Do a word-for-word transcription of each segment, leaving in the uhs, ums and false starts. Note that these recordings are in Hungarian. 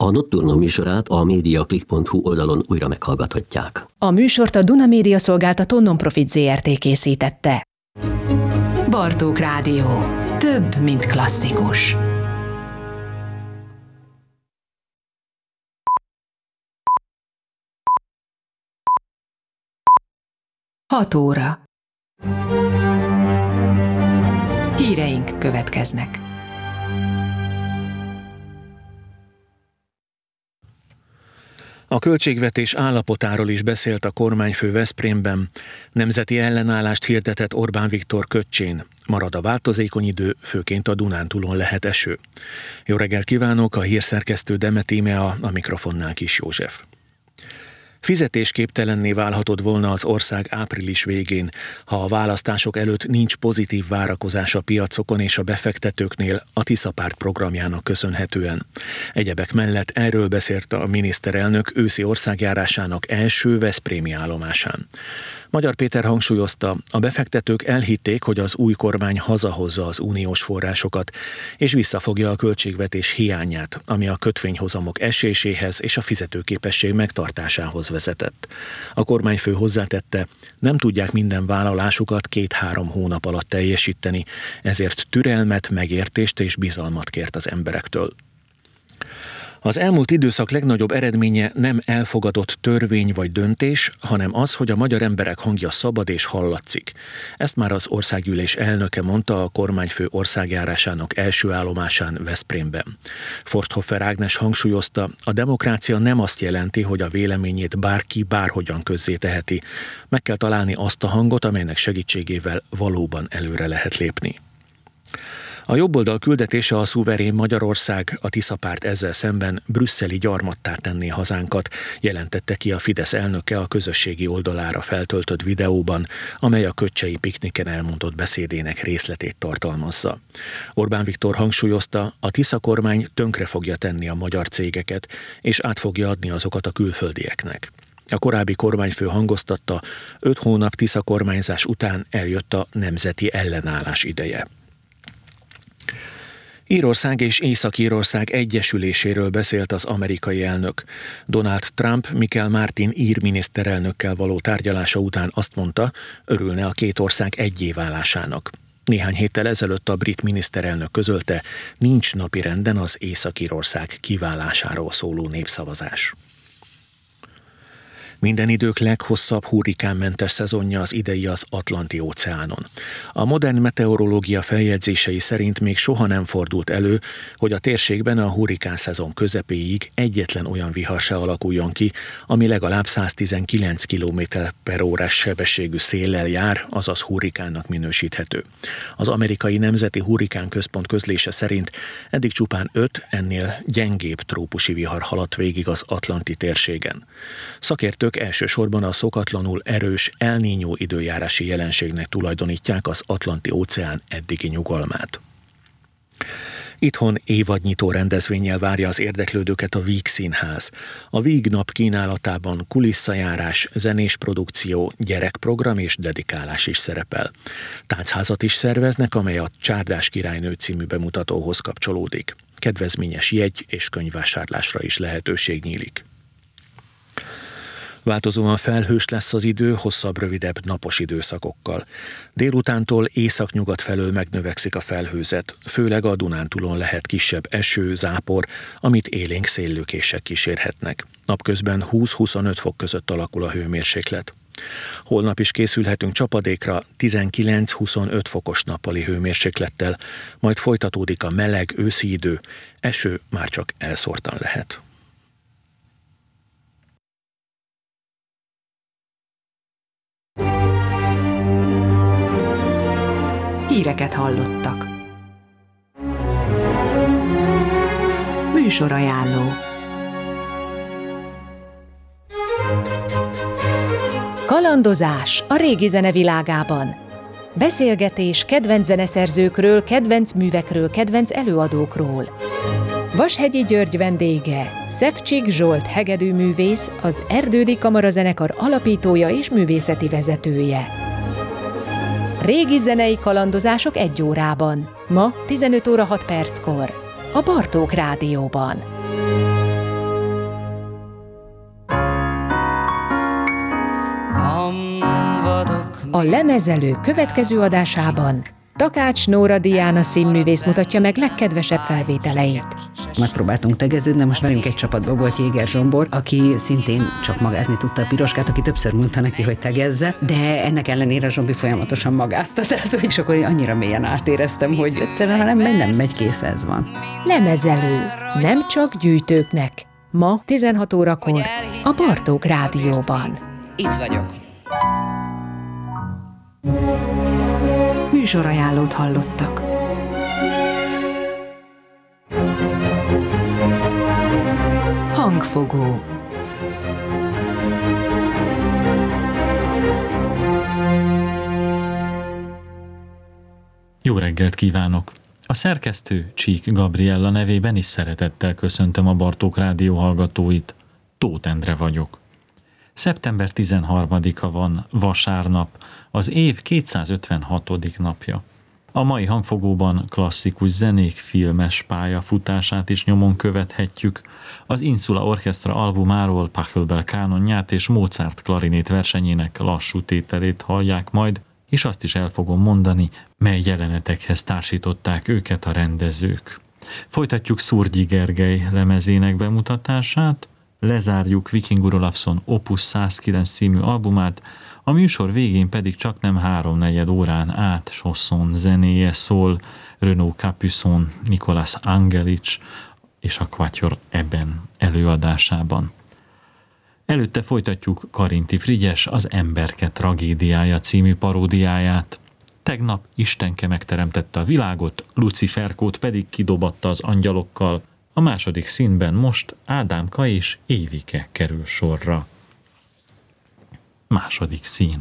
A Nocturno műsorát a mediaclick pont hu oldalon újra meghallgathatják. A műsort a Duna Média Szolgáltató Nonprofit zé er té készítette. Bartók Rádió. Több, mint klasszikus. Hat óra. Híreink következnek. A költségvetés állapotáról is beszélt a kormányfő Veszprémben. Nemzeti ellenállást hirdetett Orbán Viktor Köccsén. Marad a változékony idő, főként a Dunántúlon lehet eső. Jó reggelt kívánok, a hírszerkesztő Demet Tímea, a mikrofonnál Kis József. Fizetésképtelenné válhatott volna az ország április végén, ha a választások előtt nincs pozitív várakozás a piacokon és a befektetőknél a Tiszapárt programjának köszönhetően. Egyebek mellett erről beszélt a miniszterelnök őszi országjárásának első veszprémi állomásán. Magyar Péter hangsúlyozta, a befektetők elhitték, hogy az új kormány hazahozza az uniós forrásokat, és visszafogja a költségvetés hiányát, ami a kötvényhozamok eséséhez és a fizetőképesség megtartásához vezetett. A kormányfő hozzátette, nem tudják minden vállalásukat két-három hónap alatt teljesíteni, ezért türelmet, megértést és bizalmat kért az emberektől. Az elmúlt időszak legnagyobb eredménye nem elfogadott törvény vagy döntés, hanem az, hogy a magyar emberek hangja szabad és hallatszik. Ezt már az országgyűlés elnöke mondta a kormányfő országjárásának első állomásán Veszprémben. Forsthoffer Ágnes hangsúlyozta, a demokrácia nem azt jelenti, hogy a véleményét bárki bárhogyan közzéteheti. Meg kell találni azt a hangot, amelynek segítségével valóban előre lehet lépni. A jobboldal küldetése a szuverén Magyarország, a Tiszapárt ezzel szemben brüsszeli gyarmattá tenné hazánkat, jelentette ki a Fidesz elnöke a közösségi oldalára feltöltött videóban, amely a köccsei pikniken elmondott beszédének részletét tartalmazza. Orbán Viktor hangsúlyozta, a Tisza kormány tönkre fogja tenni a magyar cégeket, és át fogja adni azokat a külföldieknek. A korábbi kormányfő hangoztatta, öt hónap Tisza kormányzás után eljött a nemzeti ellenállás ideje. Írország és Észak-Írország egyesüléséről beszélt az amerikai elnök. Donald Trump Michael Martin ír miniszterelnökkel való tárgyalása után azt mondta, örülne a két ország egyé válásának. Néhány héttel ezelőtt a brit miniszterelnök közölte, nincs napirenden az Észak-Írország kiválásáról szóló népszavazás. Minden idők leghosszabb hurrikánmentes szezonja az idei az Atlanti-óceánon. A modern meteorológia feljegyzései szerint még soha nem fordult elő, hogy a térségben a hurrikán szezon közepéig egyetlen olyan vihar se alakuljon ki, ami legalább száztizenkilenc kilométer per órás sebességű széllel jár, azaz hurrikánnak minősíthető. Az amerikai Nemzeti Hurrikán Központ közlése szerint eddig csupán öt ennél gyengébb trópusi vihar haladt végig az Atlanti térségen. Szakértők elsősorban a szokatlanul erős El Niño időjárási jelenségnek tulajdonítják az Atlanti-óceán eddigi nyugalmát. Itthon évadnyitó rendezvénnyel várja az érdeklődőket a Víg Színház. A Víg nap kínálatában kulisszajárás, zenés produkció, gyerekprogram és dedikálás is szerepel. Táncházat is szerveznek, amely a Csárdás királynő című bemutatóhoz kapcsolódik. Kedvezményes jegy- és könyvvásárlásra is lehetőség nyílik. Változóan felhős lesz az idő, hosszabb, rövidebb napos időszakokkal. Délutántól északnyugat felől megnövekszik a felhőzet, főleg a Dunántúlon lehet kisebb eső, zápor, amit élénk széllökések kísérhetnek. Napközben húsz-huszonöt fok között alakul a hőmérséklet. Holnap is készülhetünk csapadékra tizenkilenc-huszonöt fokos nappali hőmérséklettel, majd folytatódik a meleg őszi idő, eső már csak elszórtan lehet. Híreket hallottak. Műsorajánló. Kalandozás a régi zene világában. Beszélgetés kedvenc zeneszerzőkről, kedvenc művekről, kedvenc előadókról. Vashegyi György vendége, Szevcsik Zsolt hegedűművész, az Erdődi Kamarazenekar alapítója és művészeti vezetője. Régi zenei kalandozások egy órában. Ma tizenöt óra hat perckor. A Bartók Rádióban. A Lemezelő következő adásában Takács Nóra Diana színművész mutatja meg legkedvesebb felvételeit. Megpróbáltunk tegeződni, de most velünk egy csapatban volt Jéger Zsombor, aki szintén csak magázni tudta a piroskát, aki többször mondta neki, hogy tegezze, de ennek ellenére Zsombi folyamatosan magázta, tehát és akkor én annyira mélyen átéreztem, hogy egyszerűen nem megy, nem megy, kész, ez van. Lemezelő, nem csak gyűjtőknek. Ma tizenhat órakor a Bartók Rádióban. Itt vagyok. Műsorajánlót hallottak. Hangfogó. Jó reggelt kívánok! A szerkesztő Csík Gabriella nevében is szeretettel köszöntöm a Bartók Rádió hallgatóit. Tóth Endre vagyok. szeptember tizenharmadika van, vasárnap, az év kétszázötvenhatodik napja. A mai hangfogóban klasszikus zenék filmes pályafutását is nyomon követhetjük, az Insula Orchestra albumáról Pachelbel kánonját és Mozart klarinét versenyének lassú tételét hallják majd, és azt is el fogom mondani, mely jelenetekhez társították őket a rendezők. Folytatjuk Szurgyi Gergely lemezének bemutatását, lezárjuk Viking Olafsson Opus százkilenc című albumát, a műsor végén pedig csaknem háromnegyed órán át Chausson zenéje szól, Renaud Capuçon, Nicolas Angelic és a Quatuor Eben előadásában. Előtte folytatjuk Karinti Frigyes Az Emberke tragédiája című paródiáját. Tegnap Istenke megteremtette a világot, Luciferkót pedig kidobatta az angyalokkal. A második színben most Ádámka és Évike kerül sorra. Második szín.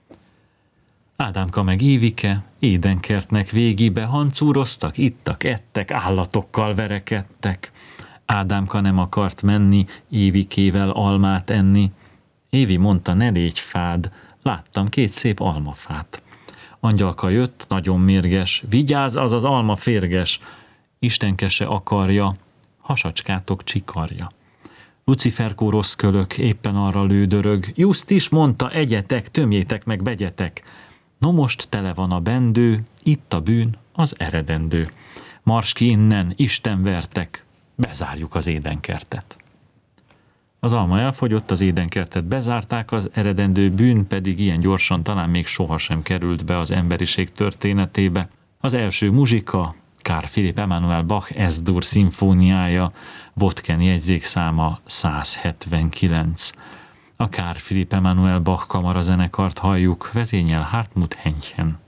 Ádámka meg Évike édenkertnek végébe hancúroztak, ittak, ettek, állatokkal verekedtek. Ádámka nem akart menni, Évikével almát enni. Évi mondta, ne légy fád, láttam két szép almafát. Angyalka jött, nagyon mérges, vigyázz, az az alma férges. Istenke se akarja, hasacskátok csikarja. Luciferkó rossz kölök, éppen arra lődörög. Just is mondta, egyetek, tömjétek meg, begyetek. No most tele van a bendő, itt a bűn, az eredendő. Mars ki innen, Isten vertek, bezárjuk az édenkertet. Az alma elfogyott, az édenkertet bezárták, az eredendő bűn pedig ilyen gyorsan talán még sohasem került be az emberiség történetébe. Az első muzsika, Carl Philipp Emanuel Bach Es-dur szimfóniája, Vodken jegyzékszáma száz hetvenkilenc. A Carl Philipp Emanuel Bach kamarazenekart halljuk, vezényel Hartmut Henchen.